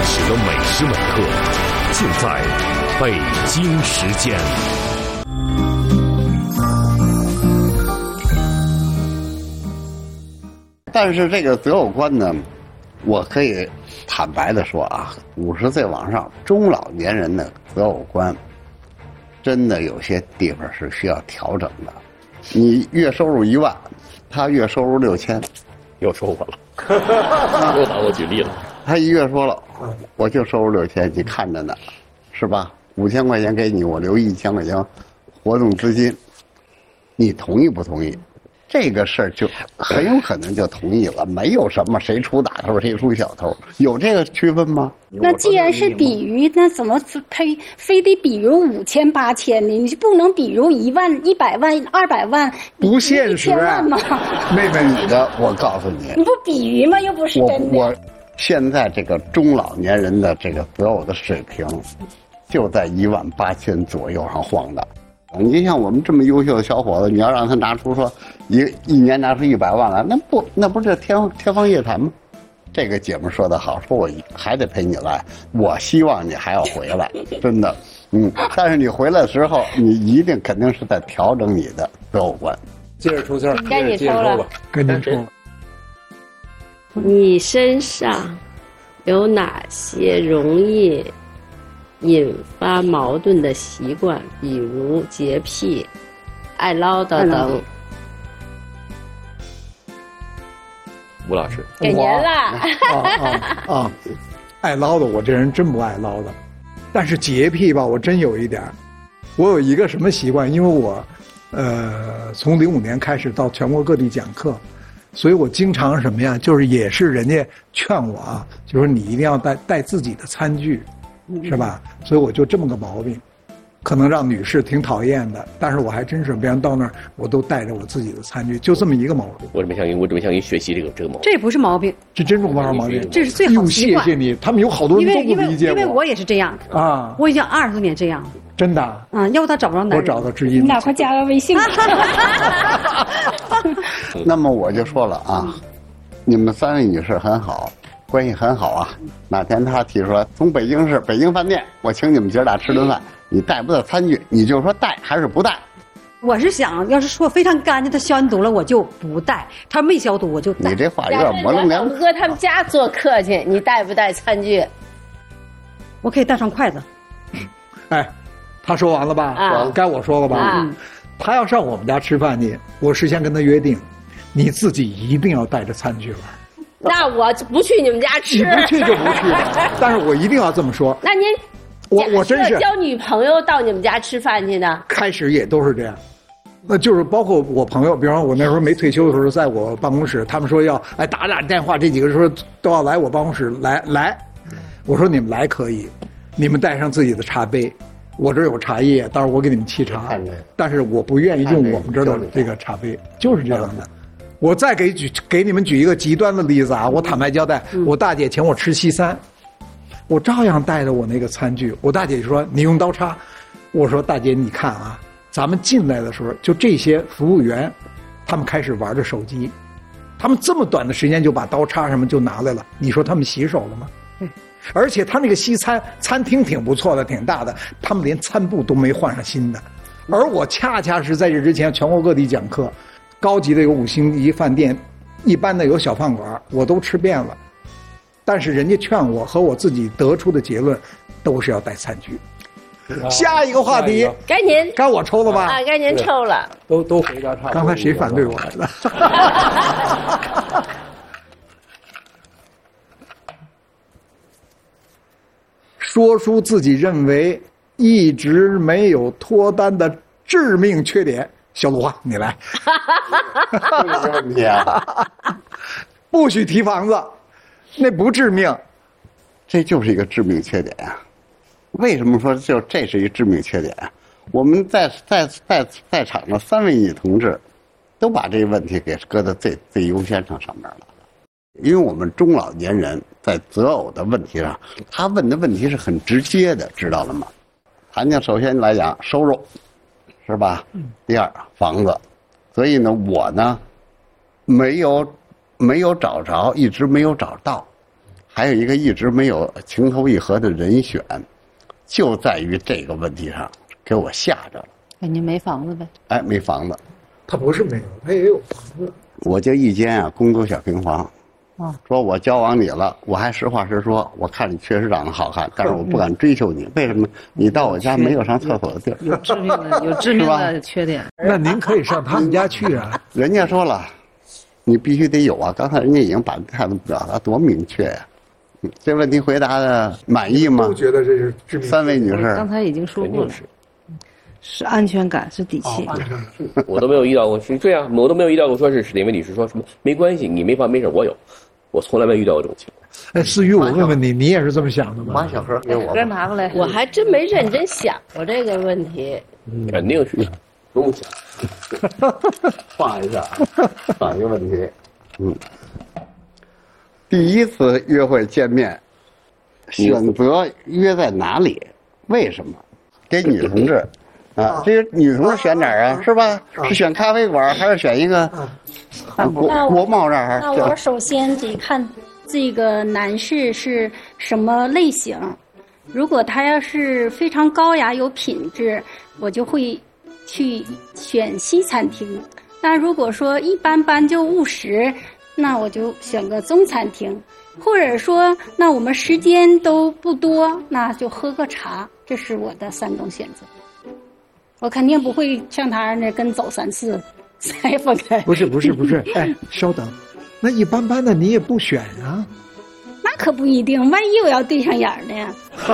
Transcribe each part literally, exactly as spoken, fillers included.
始了每时每刻，尽在北京时间。 但是这个择偶观呢，我可以坦白的说啊，五十岁往上中老年人的择偶观，真的有些地方是需要调整的。你月收入一万，他月收入六千， 又说我了，又拿我举例了。 他一月说了，我就收入六千，你看着呢，是吧？五千块钱给你，我留一千块钱活动资金，你同意不同意？这个事儿就很有可能就同意了，没有什么谁出大头谁出小头，有这个区分吗？ 那既然是比喻，那怎么非非得比如五千八千呢？你不能比如一万、一百万、二百万， 不现实啊！吗？ 妹妹，你的我告诉你， 你不比喻吗？又不是真的。 我我现在这个中老年人的这个择偶的水平，就在一万八千左右上晃的。你像我们这么优秀的小伙子，你要让他拿出说一一年拿出一百万来，那不那不是天天方夜谭吗？这个姐们说得好，说我还得陪你来，我希望你还要回来，真的，嗯。但是你回来的时候，你一定肯定是在调整你的择偶观。 接着抽签， 该你抽了， 该你抽了。 你身上有哪些容易引发矛盾的习惯，比如洁癖、爱唠叨等？ 吴老师， 给您了。 啊啊啊！爱唠叨，我这人真不爱唠叨，但是洁癖吧，我真有一点。我有一个什么习惯？因为我，呃，从零五年开始到全国各地讲课，所以我经常什么呀？就是也是人家劝我啊，就说你一定要带带自己的餐具。是吧？所以我就这么个毛病，可能让女士挺讨厌的，但是我还真是，别人到那儿我都带着我自己的餐具，就这么一个毛病。 我准备向您，我准备向您学习这个这个毛病。 这不是毛病， 这真不是毛病， 这是最好习惯。 谢谢你，他们有好多人都不理解我， 因为因为我也是这样啊， 我已经二十多年这样。 真的啊？ 嗯，要不他找不着男人。 我找到知音。 你俩快加个微信吧。 那么我就说了啊，你们三位女士很好。关系很好啊，哪天他提出来从北京市北京饭店，我请你们姐俩吃顿饭，你带不带餐具？你就说带还是不带？ 我是想要是说非常干净，他消毒了我就不带，他没消毒我就带。 你这话有点模棱两可。 哥他们家做客去，你带不带餐具？ 我可以带上筷子。 哎，他说完了吧？啊，该我说了吧？啊，他要上我们家吃饭去，我事先跟他约定，你自己一定要带着餐具来。 那我不去你们家吃， 你不去就不去吧，但是我一定要这么说。 那您， 我我真是交女朋友到你们家吃饭去呢？ 开始也都是这样，那就是包括我朋友，比方说我那时候没退休的时候，在我办公室，他们说要哎打打电话，这几个说都要来我办公室来来，我说你们来可以，你们带上自己的茶杯，我这有茶叶，到时候我给你们沏茶，但是我不愿意用我们这儿的这个茶杯，就是这样的。我再给举给你们举一个极端的例子啊！我坦白交代，我大姐请我吃西餐，我照样带着我那个餐具。我大姐说：“你用刀叉。”我说：“大姐，你看啊，咱们进来的时候，就这些服务员，他们开始玩着手机，他们这么短的时间就把刀叉什么就拿来了。你说他们洗手了吗？嗯。而且他那个西餐餐厅挺不错的，挺大的，他们连餐布都没换上新的。而我恰恰是在这之前全国各地讲课。”高级的有五星级饭店，一般的有小饭馆，我都吃遍了。但是人家劝我和我自己得出的结论，都是要带餐具。下一个话题， 该您， 该我抽了吧？ 啊，该您抽了。 都都回答差不多。 刚才谁反对我来的？说出自己认为一直没有脱单的致命缺点。小鲁啊，你来。 这个问题啊， 不许提房子，那不致命， 这就是一个致命缺点啊。为什么说就这是一个致命缺点？我们在在在在场的三位女同志，都把这个问题给搁到最最优先上上面了。因为我们中老年人在择偶的问题上，他问的问题是很直接的，知道了吗？韩家首先来讲收入。是吧？第二，房子，所以呢，我呢，没有没有找着，一直没有找到， 还有一个一直没有情投意合的人选，就在于这个问题上给我吓着了。 哎，你没房子呗？ 哎，没房子。 他不是没有，他也有房子。 我就一间啊，公租小平房。 哦， 说我交往你了，我还实话实说，我看你确实长得好看，但是我不敢追求你。为什么？你到我家没有上厕所的地儿， 有致命的有致命的缺点。 那您可以上他们家去啊。 人家说了，你必须得有啊。刚才人家已经把态度表达多明确呀、啊。这问题回答的满意吗？ 都觉得这是致命。 三位女士， 刚才已经说过了，是安全感，是底气。 哦、我都没有遇到过，是这样，我都没有遇到过说是哪位女士说什么没关系，你没房没事，我有。我从来没遇到过这种情况。 哎，思雨，我问问你，你也是这么想的吗？ 把小盒给我。 盒拿过来。我还真没认真想过这个问题。 肯定是，不用想。 放一下，放一个问题。嗯，第一次约会见面，选择约在哪里？为什么？给女同志。啊，这个女同志选哪儿啊？是吧？是选咖啡馆，还是选一个国国贸这儿？ 那我首先得看这个男士是什么类型。如果他要是非常高雅有品质，我就会去选西餐厅。那如果说一般般就务实，那我就选个中餐厅。或者说，那我们时间都不多，那就喝个茶。这是我的三种选择。我肯定不会像他那跟走三次才分开。 不是不是不是，哎，稍等，那一般般的你也不选啊？ 那可不一定，万一我要对上眼儿呢？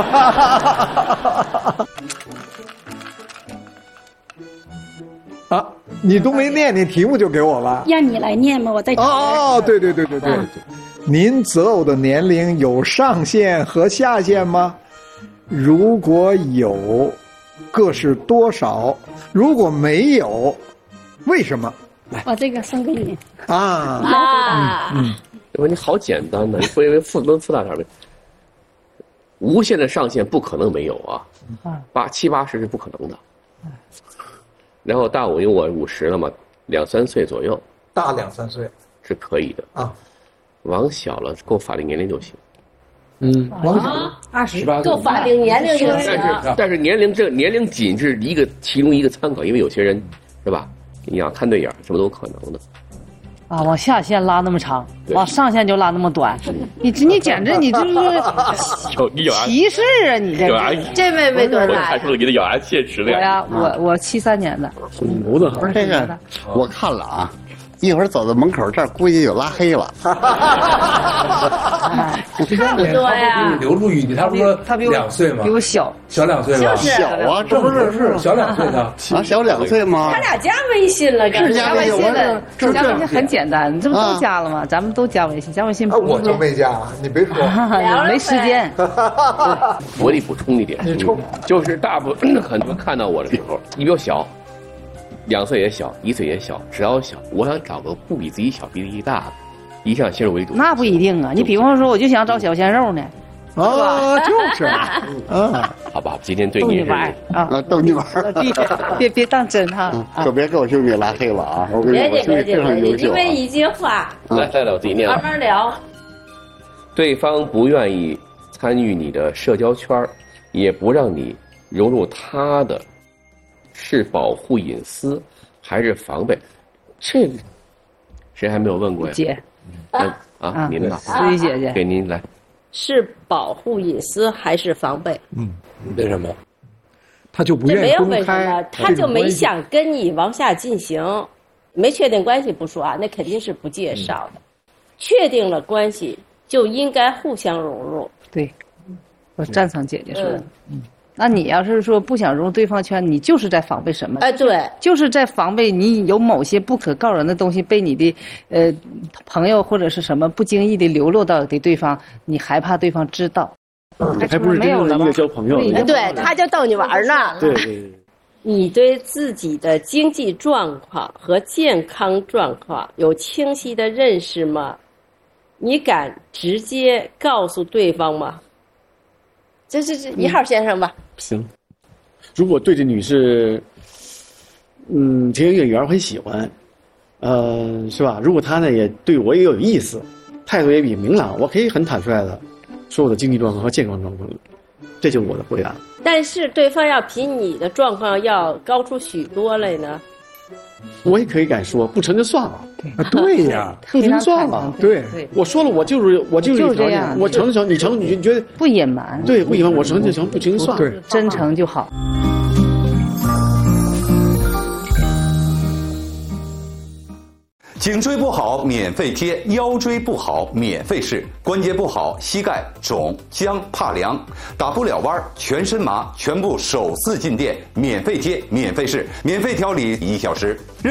啊，你都没念，你题目就给我了。 让你来念吗？我在。 哦，对对对对对。嗯、您择偶的年龄有上限和下限吗？如果有。各是多少？如果没有，为什么？来， 我这个送给你啊啊！ 嗯，嗯这问题好简单的，你不因为复能复杂点呗？无限的上限不可能没有啊，八七八十是不可能的。然后大我因为我五十了嘛，两三岁左右， 大两三岁是可以的啊， 往小了够法定年龄就行。 嗯，往小二十够法定年龄就行。 但是但是年龄这年龄仅是一个其中一个参考，因为有些人是吧，你要看对眼，什么都有可能的。 啊，往下线拉那么长，往上线就拉那么短，你这你简直你这是歧视啊！你这这妹妹多大？ 看出了你的咬牙切齿了。 我呀，我我七三年的， 牛的不是这个，我看了啊。一会儿走到门口这儿，估计就拉黑了。 差不多呀。 刘露雨，他不说他比我两岁吗？ 比我小， 小两岁吧？ 小啊，这不是是小两岁的啊，小两岁吗？ 他俩加微信了， 是加微信了，加微信很简单，这不都加了吗？ 啊、 咱们都加微信，加微信。 啊，我就没加，你别说， 没时间。 我得补充一点， 你冲， 就是大部分很多人看到我的时候，你比我小。两岁也小，一岁也小，只要小，我想找个不比自己小、比自己大的，以上先入为主。 那不一定啊，你比方说，我就想找小鲜肉呢， 啊，就是啊， 好吧，今天对你玩啊， 逗你玩， 别别别当真哈， 可别给我兄弟拉黑了啊！我跟你说，兄弟非常优秀。 因为一句话， 来来来，我自己念。 慢慢聊。 对方不愿意参与你的社交圈，也不让你融入他的。是保护隐私还是防备？这谁还没有问过呀？ 姐， 啊啊，您呢？ 思雨姐姐， 给您来。 是保护隐私还是防备？ 嗯， 为什么？ 他就不愿意公开， 他就没想跟你往下进行，没确定关系不说啊，那肯定是不介绍的。确定了关系，就应该互相融入。 对，我赞成姐姐说的。嗯。那你要是说不想融入对方圈，你就是在防备什么？ 哎，对， 就是在防备你有某些不可告人的东西被你的呃朋友或者是什么不经意的流露到给对方，你害怕对方知道， 还不是真正的一个交朋友的。 对，他就逗你玩呢。 对对对。 你对自己的经济状况和健康状况有清晰的认识吗？你敢直接告诉对方吗？这这这一号先生吧。 行，如果对这女士，嗯，情有眼缘，很喜欢，呃，是吧？如果她呢也对我也有意思， 态度也比明朗，我可以很坦率的说我的经济状况和健康状况，这就是我的回答。 但是对方要比你的状况要高出许多来呢。 我也可以敢说，不成就算了。 啊，对呀， 不成就算了。 对， 我说了，我就是我就是就这样， 我成就成，你成，你觉得不隐瞒？ 对，不隐瞒，我成就成，不成就算了。 对， 真诚就好。 颈椎不好免费贴，腰椎不好免费试，关节不好膝盖肿僵怕凉，打不了弯全身麻，全部首次进店，免费贴免费试，免费调理一小时。